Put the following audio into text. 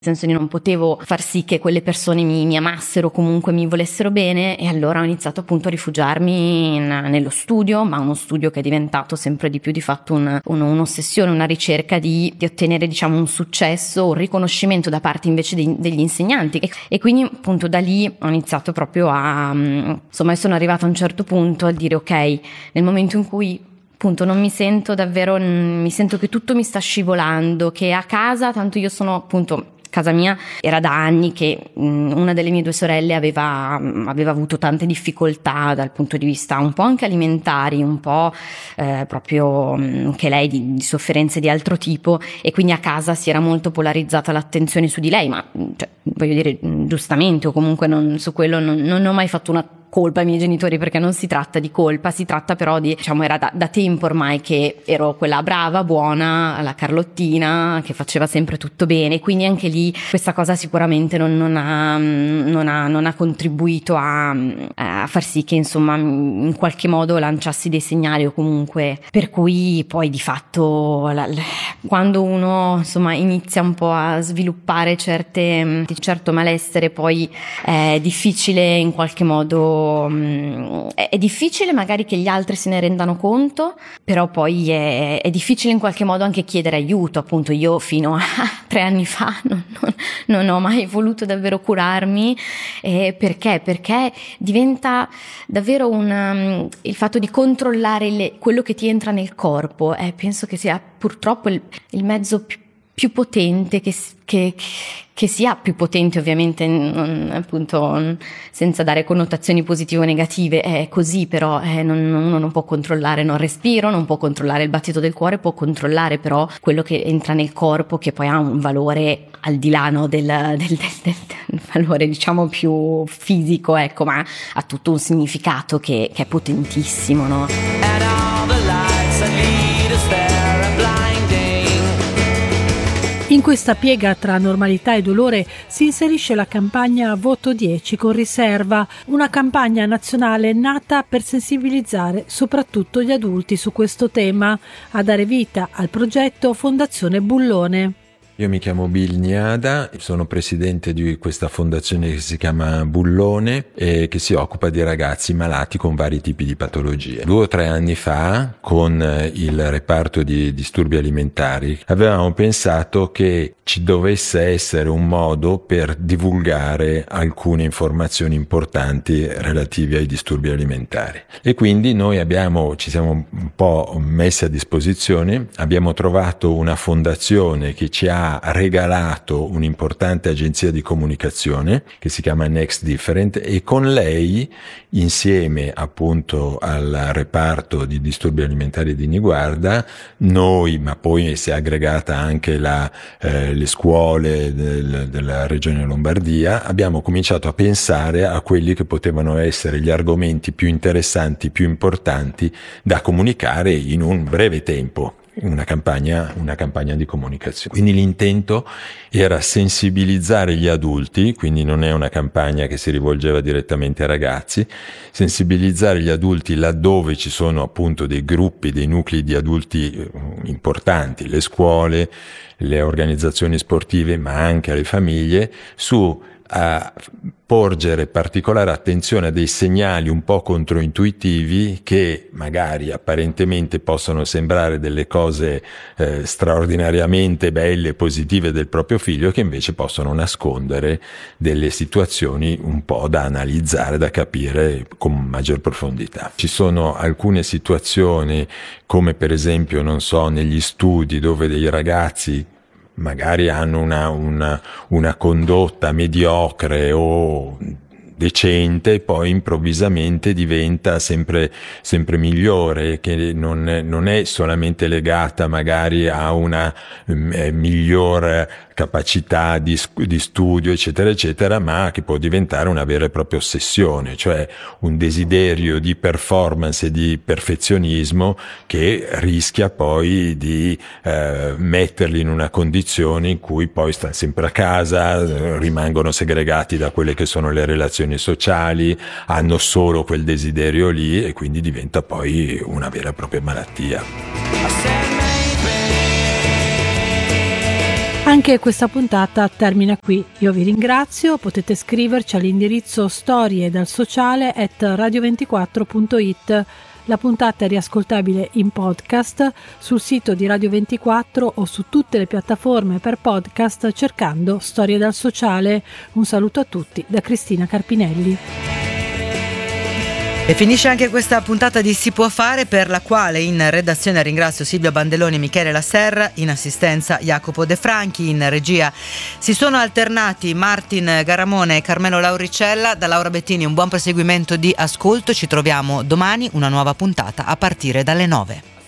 nel senso che non potevo far sì che quelle persone mi amassero, comunque mi volessero bene, e allora ho iniziato appunto a rifugiarmi nello studio, ma uno studio che è diventato sempre di più di fatto un'ossessione, una ricerca di ottenere, diciamo, un successo, un riconoscimento da parte invece degli insegnanti, e quindi appunto da lì ho iniziato proprio insomma, sono arrivata a un certo punto a dire ok, nel momento in cui appunto non mi sento davvero, mi sento che tutto mi sta scivolando, che a casa, tanto io sono appunto, casa mia era da anni che una delle mie 2 sorelle aveva avuto tante difficoltà dal punto di vista un po' anche alimentari, un po' proprio che lei di sofferenze di altro tipo, e quindi a casa si era molto polarizzata l'attenzione su di lei, ma cioè, voglio dire, giustamente, o comunque su quello non ho mai fatto una colpa ai miei genitori, perché non si tratta di colpa, si tratta però di, diciamo, era da tempo ormai che ero quella brava, buona, la Carlottina, che faceva sempre tutto bene, quindi anche lì questa cosa sicuramente non ha contribuito a far sì che, insomma, in qualche modo lanciassi dei segnali, o comunque, per cui poi di fatto quando uno, insomma, inizia un po' a sviluppare certo malessere, poi è difficile in qualche modo, è difficile magari che gli altri se ne rendano conto, però poi è difficile in qualche modo anche chiedere aiuto. Appunto io fino a 3 anni fa non ho mai voluto davvero curarmi, perché diventa davvero il fatto di controllare quello che ti entra nel corpo, penso che sia purtroppo il mezzo più potente che sia più potente, ovviamente, appunto, senza dare connotazioni positive o negative, è così, però uno non può controllare il respiro, non può controllare il battito del cuore, può controllare però quello che entra nel corpo, che poi ha un valore al di là, no, del valore, diciamo, più fisico, ecco, ma ha tutto un significato che è potentissimo, no? And all the lights that lead us there are blinding. In questa piega tra normalità e dolore si inserisce la campagna Voto 10 con riserva, una campagna nazionale nata per sensibilizzare soprattutto gli adulti su questo tema, a dare vita al progetto Fondazione Bullone. Io mi chiamo Bill Niada, sono presidente di questa fondazione che si chiama Bullone e che si occupa di ragazzi malati con vari tipi di patologie. 2 o 3 anni fa, con il reparto di disturbi alimentari, avevamo pensato che ci dovesse essere un modo per divulgare alcune informazioni importanti relative ai disturbi alimentari. E quindi noi ci siamo un po' messi a disposizione, abbiamo trovato una fondazione che ci ha regalato un'importante agenzia di comunicazione che si chiama Next Different, e con lei, insieme appunto al reparto di disturbi alimentari di Niguarda, noi, ma poi si è aggregata anche le scuole della regione Lombardia, abbiamo cominciato a pensare a quelli che potevano essere gli argomenti più interessanti, più importanti da comunicare in un breve tempo. Una campagna di comunicazione. Quindi l'intento era sensibilizzare gli adulti, quindi non è una campagna che si rivolgeva direttamente ai ragazzi, sensibilizzare gli adulti laddove ci sono appunto dei gruppi, dei nuclei di adulti importanti, le scuole, le organizzazioni sportive, ma anche alle famiglie, a porgere particolare attenzione a dei segnali un po' controintuitivi che magari apparentemente possono sembrare delle cose straordinariamente belle e positive del proprio figlio, che invece possono nascondere delle situazioni un po' da analizzare, da capire con maggior profondità. Ci sono alcune situazioni, come per esempio, non so, negli studi dove dei ragazzi magari hanno una condotta mediocre o decente, poi improvvisamente diventa sempre migliore, che non è solamente legata magari a una miglior capacità di studio, eccetera eccetera, ma che può diventare una vera e propria ossessione, cioè un desiderio di performance e di perfezionismo che rischia poi di metterli in una condizione in cui poi stanno sempre a casa, rimangono segregati da quelle che sono le relazioni sociali, hanno solo quel desiderio lì, e quindi diventa poi una vera e propria malattia. Anche questa puntata termina qui. Io vi ringrazio, potete scriverci all'indirizzo storiedalsociale@radio24.it. La puntata è riascoltabile in podcast sul sito di Radio 24 o su tutte le piattaforme per podcast cercando Storie dal Sociale. Un saluto a tutti da Cristina Carpinelli. E finisce anche questa puntata di Si può fare, per la quale in redazione ringrazio Silvia Bandeloni e Michele Lasserra, in assistenza Jacopo De Franchi, in regia si sono alternati Martin Garamone e Carmelo Lauricella. Da Laura Bettini un buon proseguimento di ascolto, ci troviamo domani, una nuova puntata a partire dalle 9.